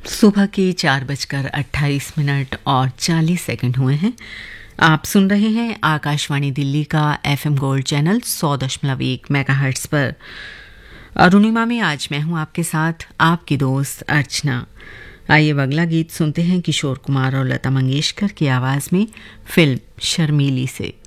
सुबह के 4:28 और 40 सेकंड हुए हैं। आप सुन रहे हैं आकाशवाणी दिल्ली का FM गोल्ड चैनल 100.1 मेगाहर्ट्ज पर। अरुणिमा में आज मैं हूं आपके साथ, आपकी दोस्त अर्चना। आइए अब अगला गीत सुनते हैं किशोर कुमार और लता मंगेशकर की आवाज में, फिल्म शर्मीली से।